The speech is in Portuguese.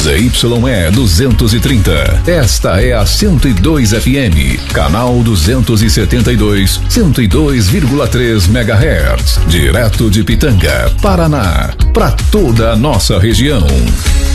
ZYE 230. Esta é a 102 FM, canal 272, 102,3 MHz, direto de Pitanga, Paraná, para toda a nossa região.